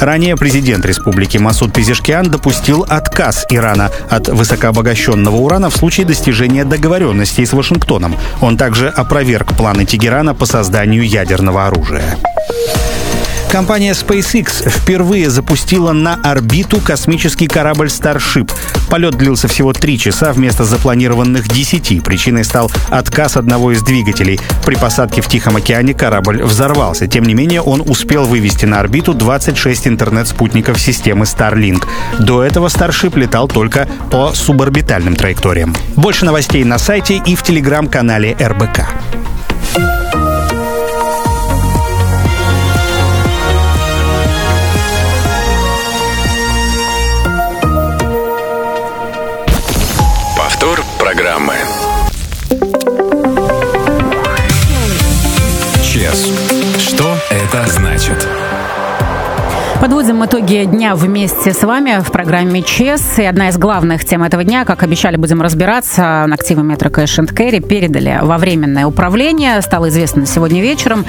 Ранее президент республики Масуд Пезешкиан допустил отказ Ирана от высокообогащенного урана в случае достижения договоренностей с Вашингтоном. Он также опроверг планы Тегерана по созданию ядерного оружия. Компания SpaceX впервые запустила на орбиту космический корабль Starship. Полет длился всего 3 часа вместо запланированных 10. Причиной стал отказ одного из двигателей. При посадке в Тихом океане корабль взорвался. Тем не менее, он успел вывести на орбиту 26 интернет-спутников системы Starlink. До этого Starship летал только по суборбитальным траекториям. Больше новостей на сайте и в телеграм-канале РБК. Программы. ЧЕС. Что это значит? Подводим итоги дня вместе с вами в программе ЧЕС. И одна из главных тем этого дня, как обещали, будем разбираться. Активы Metro Cash & Carry передали во временное управление. Стало известно сегодня вечером.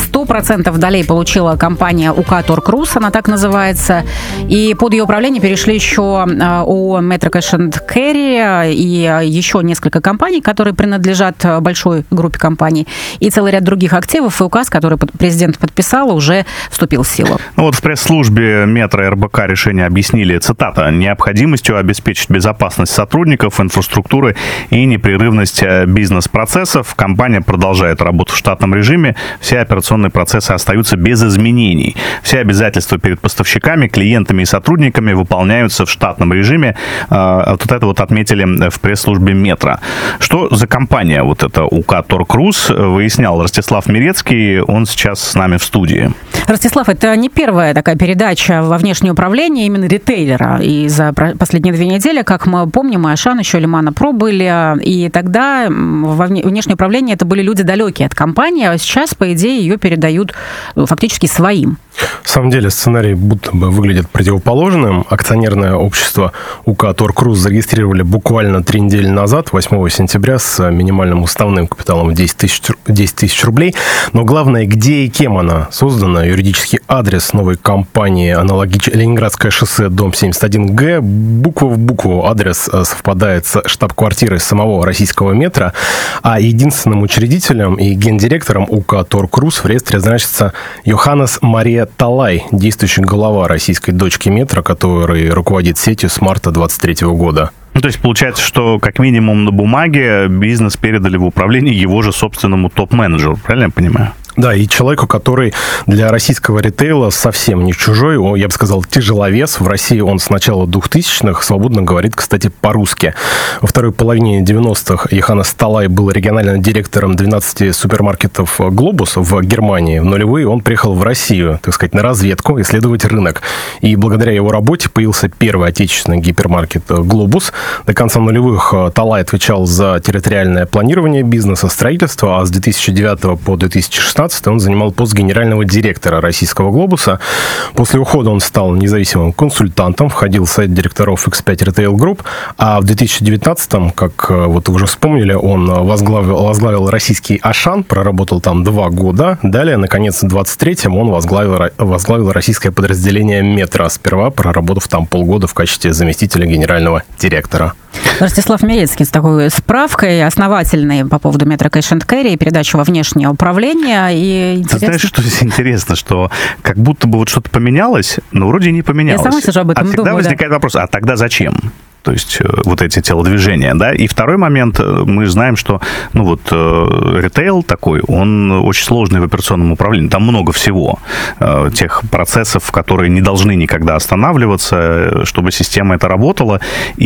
100% долей получила компания УК Торкрус, она так называется. И под ее управление перешли еще ООО Metro Cash & Carry и еще несколько компаний, которые принадлежат большой группе компаний. И целый ряд других активов. И указ, который президент подписал, уже вступил в силу. Вот в пресс-службе Метро РБК решение объяснили, цитата, необходимостью обеспечить безопасность сотрудников, инфраструктуры и непрерывность бизнес-процессов. Компания продолжает работу в штатном режиме. Все операционные процессы остаются без изменений. Все обязательства перед поставщиками, клиентами и сотрудниками выполняются в штатном режиме. Вот это вот отметили в пресс-службе Метро. Что за компания вот эта УК Торкрус, выяснял Ростислав Мирецкий. Он сейчас с нами в студии. Ростислав, это не первая такая передача во внешнее управление именно ритейлера. И за последние 2 недели, как мы помним, и Ашан, еще Лимана Про были. И тогда во внешнее управление это были люди далекие от компании, а сейчас, по идее, ее передают фактически своим. На самом деле сценарий будто бы выглядит противоположным. Акционерное общество УК Торкрус зарегистрировали буквально 3 недели назад, 8 сентября, с минимальным уставным капиталом в 10 тысяч рублей. Но главное, где и кем она создана, юридический адрес новой компании, аналогичный Ленинградское шоссе, дом 71Г, буква в букву адрес совпадает с штаб-квартирой самого российского метро, а единственным учредителем и гендиректором УК Торкрус в реестре значится Йоханнес Мария Талай, действующий глава российской дочки метро, который руководит сетью с марта 2023 года. Ну, то есть получается, что как минимум на бумаге бизнес передали в управление его же собственному топ-менеджеру, правильно я понимаю? Да, и человеку, который для российского ритейла совсем не чужой, я бы сказал, тяжеловес. В России он с начала 2000-х свободно говорит, кстати, по-русски. Во второй половине 90-х Йоханнес Талай был региональным директором 12 супермаркетов «Глобус» в Германии. В нулевые он приехал в Россию, так сказать, на разведку, исследовать рынок. И благодаря его работе появился первый отечественный гипермаркет «Глобус». До конца нулевых Талай отвечал за территориальное планирование бизнеса, строительство, а с 2009 по 2016 он занимал пост генерального директора российского «Глобуса». После ухода он стал независимым консультантом, входил в совет директоров X5 Retail Group, а в 2019-м, как вот уже вспомнили, он возглавил российский Ашан, проработал там 2 года. Далее, наконец, в 2023-м он возглавил российское подразделение «Метро», сперва проработав там полгода в качестве заместителя генерального директора. Ростислав Мирецкий с такой справкой основательной по поводу Metro Cash & Carry и передачи во внешнее управление. И интересно... Ты знаешь, что здесь интересно, что как будто бы вот что-то поменялось, но вроде не поменялось. Я сама сижу об этом думаю. Тогда возникает вопрос, а тогда зачем? То есть вот эти телодвижения, да. И второй момент, мы знаем, что, ну вот, ритейл такой, он очень сложный в операционном управлении. Там много всего, тех процессов, которые не должны никогда останавливаться, чтобы система эта работала.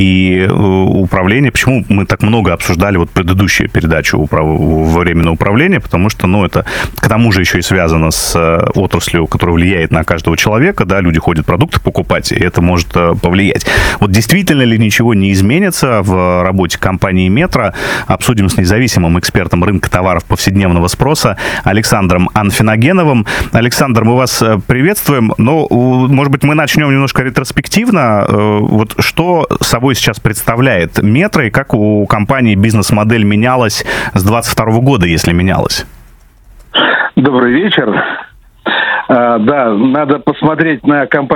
И управление, почему мы так много обсуждали вот предыдущую передачу временного управления, потому что, ну, это к тому же еще и связано с отраслью, которая влияет на каждого человека, да, люди ходят продукты покупать, и это может повлиять. Вот действительно ли ничего не изменится в работе компании «Метро»? Обсудим с независимым экспертом рынка товаров повседневного спроса Александром Анфиногеновым. Александр, мы вас приветствуем. Но, может быть, мы начнем немножко ретроспективно. Вот что собой сейчас представляет «Метро» и как у компании бизнес-модель менялась с 2022 года, если менялась? Добрый вечер. Да, надо посмотреть на компанию